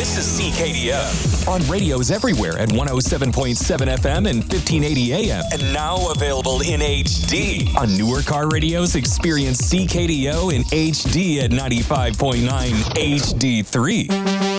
This is CKDO. On radios everywhere at 107.7 FM and 1580 AM. And now available in HD. On newer car radios, experience CKDO in HD at 95.9 HD3.